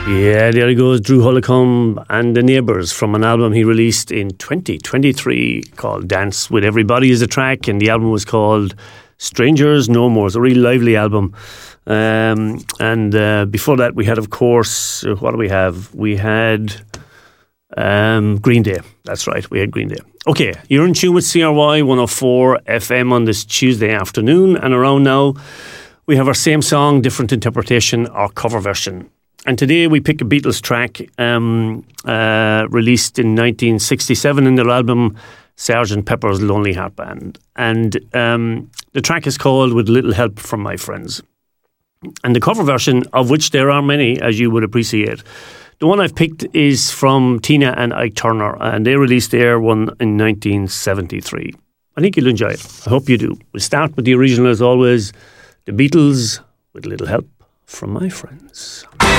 Yeah, there he goes, Drew Holcomb and the Neighbours from an album he released in 2023 called Dance With Everybody is a track, and the album was called Strangers No More. It's a really lively album. And before that we had, of course, what do we have? We had Green Day. That's right, we had Green Day. Okay, you're in tune with CRY 104 FM on this Tuesday afternoon, and around now we have our same song, different interpretation or cover version. And today we pick a Beatles track released in 1967 in their album Sgt. Pepper's Lonely Heart Band. And the track is called With Little Help From My Friends. And the cover version, of which there are many, as you would appreciate, the one I've picked is from Tina and Ike Turner, and they released their one in 1973. I think you'll enjoy it. I hope you do. We'll start with the original as always, the Beatles, With Little Help From My Friends.